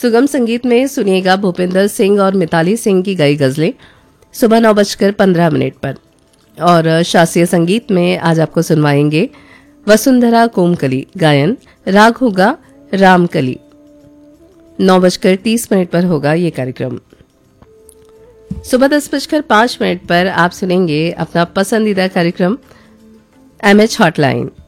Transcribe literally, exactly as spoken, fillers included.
सुगम संगीत में सुनिएगा भूपिंदर सिंह और मिताली सिंह की गई गजलें सुबह नौ बजकर पंद्रह मिनट पर। और शास्त्रीय संगीत में आज आपको सुनवाएंगे वसुंधरा कोमकली, गायन राग होगा रामकली। नौ बजकर तीस मिनट पर होगा ये कार्यक्रम। सुबह दस बजकर पांच मिनट पर आप सुनेंगे अपना पसंदीदा कार्यक्रम एमएच हॉटलाइन।